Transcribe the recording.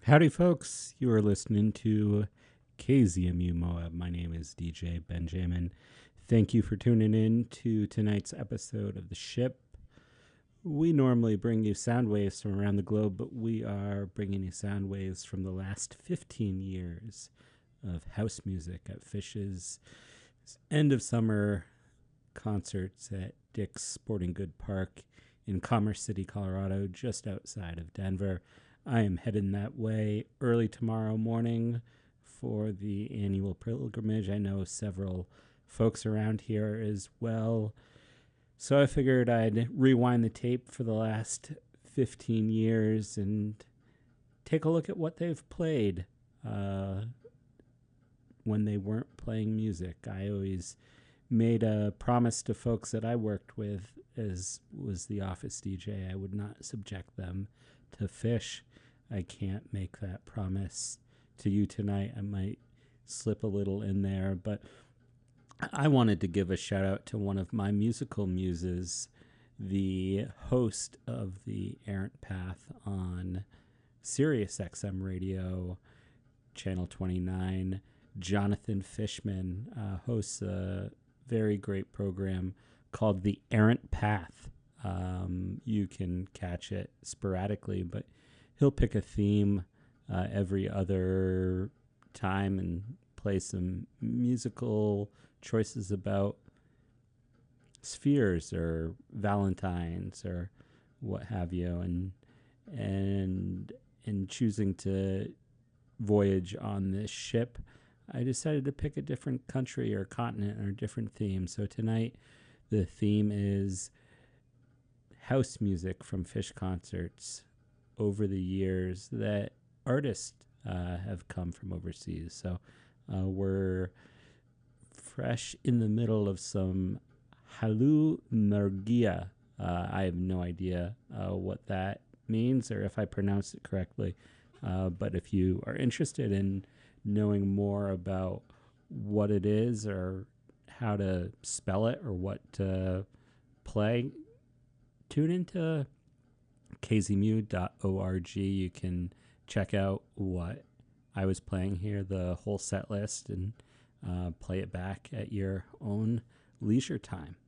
Howdy, folks. You are listening to KZMU Moab. My name is DJ Benjamin. Thank you for tuning in to tonight's episode of The Ship. We normally bring you sound waves from around the globe, but we are bringing you sound waves from the last 15 years of house music at Fish's end of summer concerts at Dick's Sporting Good Park in Commerce City, Colorado, just outside of Denver. I am heading that way early tomorrow morning for the annual pilgrimage. I know several folks around here as well. So I figured I'd rewind the tape for the last 15 years and take a look at what they've played when they weren't playing music. I always made a promise to folks that I worked with, as was the office DJ, I would not subject them to Fish. I can't make that promise to you tonight. I might slip a little in there, but I wanted to give a shout out to one of my musical muses, the host of the Errant Path on Sirius XM Radio, Channel 29, Jonathan Fishman, hosts a very great program called The Errant Path. You can catch it sporadically, but he'll pick a theme every other time and play some musical choices about spheres or Valentines or what have you, and in choosing to voyage on this ship, I decided to pick a different country or continent or a different theme. So tonight the theme is house music from Fish concerts over the years that artists have come from overseas. So we're fresh in the middle of some Halu Mergia. I have no idea what that means or if I pronounced it correctly. But if you are interested in knowing more about what it is or how to spell it or what to play, tune into kzmu.org. You can check out what I was playing here, the whole set list, and play it back at your own leisure time.